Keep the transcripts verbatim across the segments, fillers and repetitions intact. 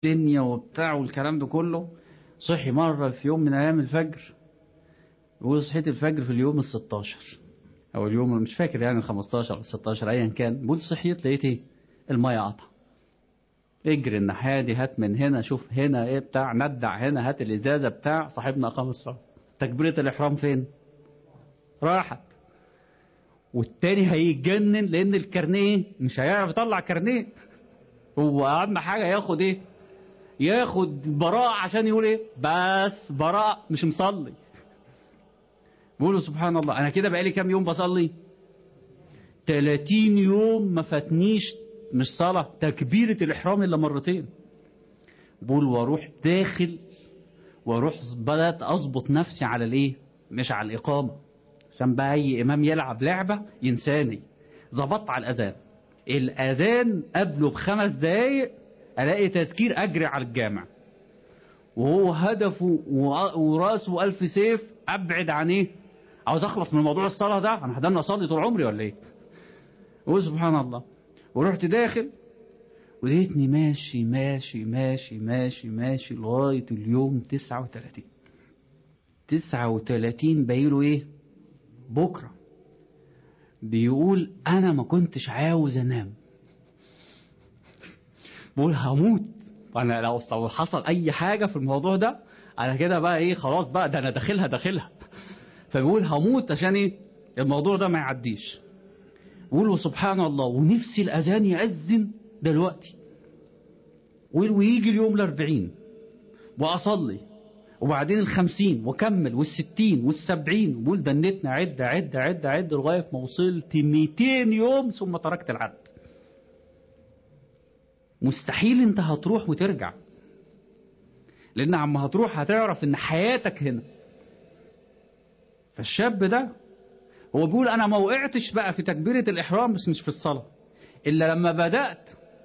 دنيا وبتاع والكلام ده كله. صحي مرة في يوم من أيام الفجر، بيقول صحيت الفجر في اليوم الستاشر أو اليوم مش فاكر يعني الخمستاشر أو الستاشر أيا كان. بيقول صحيت لقيت إيه؟ المية قطع. اجري الناحية دي، هات من هنا، شوف هنا إيه بتاع، ندع هنا، هات الإزازة بتاع. صاحبنا أقام الصلاة. تكبيرة الإحرام فين؟ راحت. والتاني هيتجنن لأن الكارنيه مش هيعرف يطلع كارنيه. هو أهم حاجة ياخد إيه؟ ياخد براءة عشان يقول ايه؟ بس براءة مش مصلي. بيقولوا سبحان الله انا كده بقالي كام يوم بصلي؟ تلاتين يوم ما فاتنيش مش صلاة تكبيرة الاحرام الا مرتين. بقول واروح داخل واروح بدأت اظبط نفسي على الايه؟ مش على الاقامة، عشان بقى اي امام يلعب لعبة ينساني. ظبطت على الاذان. الاذان قبله بخمس دقايق الاقي تذكير اجري على الجامع، وهو هدفه وراسه ألف سيف أبعد عن إيه؟ عاوز أخلص من موضوع الصلاة ده. أنا هدلنا أصلي طول عمري ولا إيه؟ وسبحان الله. ورحت داخل ولقيتني ماشي ماشي ماشي ماشي ماشي لغاية اليوم تسعة وتلاتين. تسعة وتلاتين بايله إيه؟ بكرة. بيقول أنا ما كنتش عاوز أنام. بقول هموت. أنا لو لو حصل أي حاجة في الموضوع ده أنا كده بقى إيه؟ خلاص بقى ده أنا داخلها داخلها. فبيقول هموت عشان ايه؟ الموضوع ده ما يعديش. بيقول وسبحان الله ونفسي الاذان يأذن دلوقتي ويجي اليوم الاربعين واصلي وبعدين الخمسين واكمل والستين والسبعين. بيقول دنتنا عد عد عد عد لغايه ما وصلت ميتين يوم ثم تركت العد. مستحيل انت هتروح وترجع، لان عما هتروح هتعرف ان حياتك هنا. فالشاب ده هو بيقول انا ما وقعتش بقى في تكبيرة الاحرام بس مش في الصلاة الا لما بدأت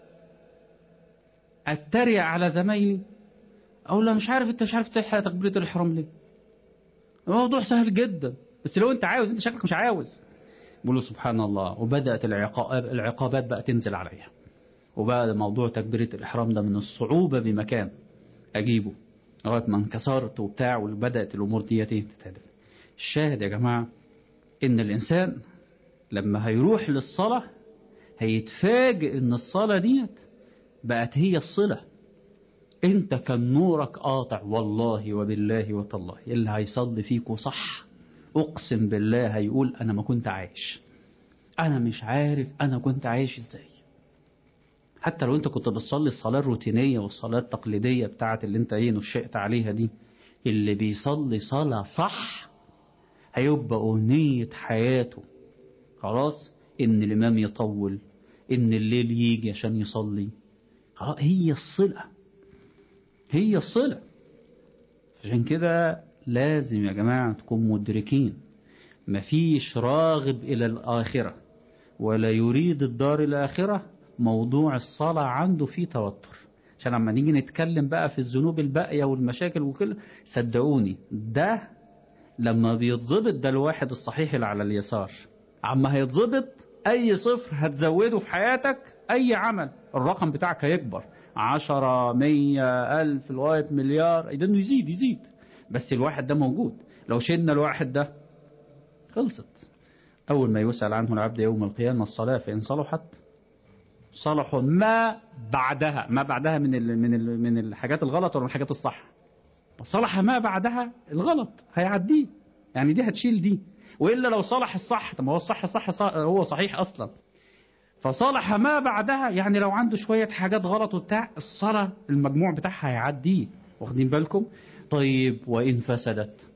اتريق على زمايلي او لا مش عارف انت مش عارف تحرق تكبيرة الاحرام ليه. الموضوع سهل جدا بس لو انت عاوز، انت شكلك مش عاوز. بيقولوا سبحان الله. وبدأت العقاب العقابات بقى تنزل عليها، وبقى موضوع تكبيرة الاحرام ده من الصعوبة بمكان اجيبه لغايه ما انكسرت وبتاع، وبدأت الامور دي تتهدف. الشاهد يا جماعة ان الانسان لما هيروح للصلاة هيتفاجئ ان الصلاة ديت بقت هي الصلة. انت كان نورك قاطع والله وبالله وتالله. اللي هيصلي فيكو صح اقسم بالله هيقول انا ما كنت عايش، انا مش عارف انا كنت عايش ازاي. حتى لو انت كنت بتصلي الصلاة الروتينية والصلاة التقليدية بتاعت اللي انت ايه نشأت عليها دي، اللي بيصلي صلاة صح هيبقى أمنية حياته خلاص ان الامام يطول، ان الليل يجي عشان يصلي. خلاص هي الصلة، هي الصلة. عشان كده لازم يا جماعة تكون مدركين مفيش راغب الى الاخرة ولا يريد الدار الاخرة موضوع الصلاة عنده فيه توتر. عشان لما نيجي نتكلم بقى في الذنوب الباقية والمشاكل وكل، صدقوني ده لما بيتظبط ده الواحد الصحيح اللي على اليسار، عما هيتظبط اي صفر هتزوده في حياتك اي عمل الرقم بتاعك هيكبر عشرة مية الف لغاية مليار، ده انه يزيد يزيد. بس الواحد ده موجود. لو شلنا الواحد ده خلصت. اول ما يسأل عنه العبد يوم القيامة الصلاة فإن صلحت صلح ما بعدها. ما بعدها من ال من ال من الحاجات الغلط ولا من الحاجات الصح؟ صلح ما بعدها الغلط هيعديه، يعني دي هتشيل دي. وإلا لو صلح الصح، طب ما هو الصح صح, صح هو صحيح أصلا. فصلح ما بعدها يعني لو عنده شوية حاجات غلط وبتاع الصلاة المجموع بتاعها هيعديه. واخدين بالكم؟ طيب وإن فسدت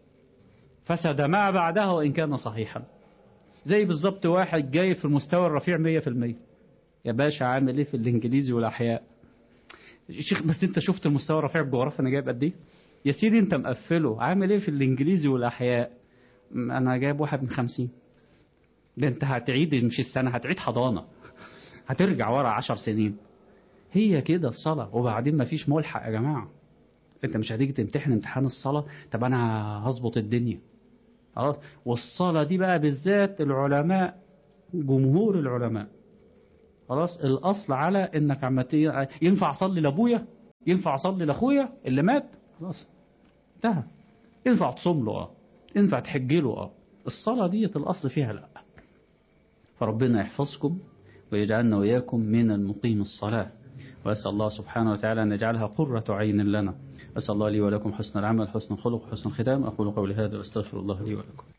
فسد ما بعدها وإن كان صحيحا. زي بالظبط واحد جاي في المستوى الرفيع مية في المية. يا باشا عامل ايه في الانجليزي والاحياء؟ شيخ بس انت شفت المستوى الرفيع الجغرافي انا جايب قد ايه؟ يا سيدي انت مقفله. عامل ايه في الانجليزي والاحياء؟ انا جايب واحد من خمسين. ده انت هتعيد مش السنة، هتعيد حضانة، هترجع ورا عشر سنين. هي كده الصلاة. وبعدين ما فيش ملحق يا جماعة. انت مش هتيجي تمتحن امتحان الصلاة طب انا هظبط الدنيا خلاص. والصلاة دي بقى بالذات العلماء، جمهور العلماء خلاص الأصل على إنك عم ينفع أصلي لأبويا ينفع أصلي لأخويا اللي مات؟ خلاص انتهى. ينفع تصوم له اه، ينفع تحج له اه، الصلاة دي الأصل فيها لا. فربنا يحفظكم ويجعلنا وإياكم من المقيم الصلاة، وأسأل الله سبحانه وتعالى أن يجعلها قرة عين لنا. أسأل الله لي ولكم حسن العمل، حسن الخلق، حسن الختام. أقول قولي هذا وأستغفر الله لي ولكم.